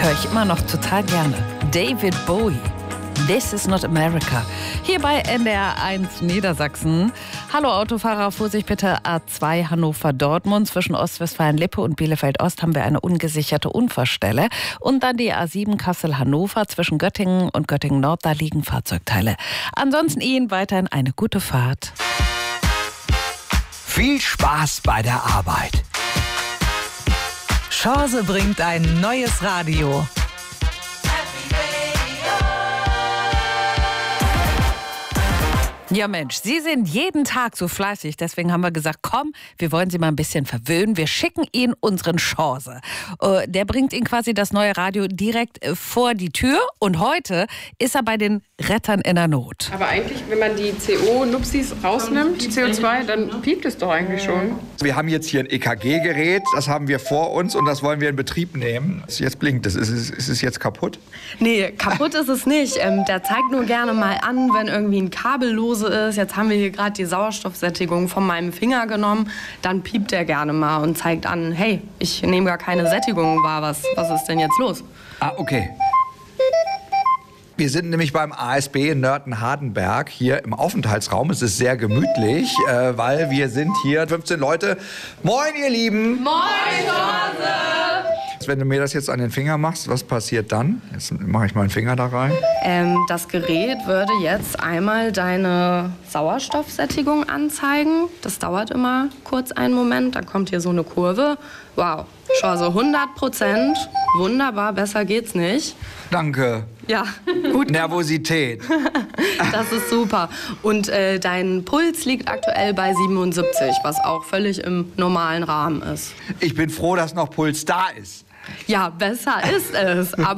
höre ich immer noch total gerne. David Bowie. This is not America. Hier bei NDR 1 Niedersachsen. Hallo Autofahrer, Vorsicht bitte, A2 Hannover-Dortmund. Zwischen Ostwestfalen-Lippe und Bielefeld-Ost haben wir eine ungesicherte Unfallstelle. Und dann die A7 Kassel-Hannover zwischen Göttingen und Göttingen-Nord, da liegen Fahrzeugteile. Ansonsten Ihnen weiterhin eine gute Fahrt. Viel Spaß bei der Arbeit. Chance bringt ein neues Radio. Ja Mensch, Sie sind jeden Tag so fleißig, deswegen haben wir gesagt, komm, wir wollen Sie mal ein bisschen verwöhnen. Wir schicken Ihnen unseren Chance. Der bringt Ihnen quasi das neue Radio direkt vor die Tür und heute ist er bei den Rettern in der Not. Aber eigentlich, wenn man die CO-Nupsis rausnimmt, die CO2, dann piept es doch eigentlich schon. Wir haben jetzt hier ein EKG-Gerät, das haben wir vor uns und das wollen wir in Betrieb nehmen. Jetzt blinkt es. Ist es jetzt kaputt? Nee, kaputt ist es nicht. Der zeigt nur gerne mal an, wenn irgendwie ein Kabel lose ist. Jetzt haben wir hier gerade die Sauerstoffsättigung von meinem Finger genommen. Dann piept er gerne mal und zeigt an, hey, ich nehme gar keine Sättigung wahr. Was ist denn jetzt los? Ah, okay. Wir sind nämlich beim ASB in Nörten-Hardenberg hier im Aufenthaltsraum. Es ist sehr gemütlich, weil wir sind hier 15 Leute. Moin, ihr Lieben! Moin, Chance! Wenn du mir das jetzt an den Finger machst, was passiert dann? Jetzt mache ich meinen Finger da rein. Das Gerät würde jetzt einmal deine Sauerstoffsättigung anzeigen. Das dauert immer kurz einen Moment, dann kommt hier so eine Kurve. Wow, Chance 100%. Wunderbar, besser geht's nicht. Danke. Ja, gut. Nervosität. Das ist super. Und dein Puls liegt aktuell bei 77, was auch völlig im normalen Rahmen ist. Ich bin froh, dass noch Puls da ist. Ja, besser ist es. Aber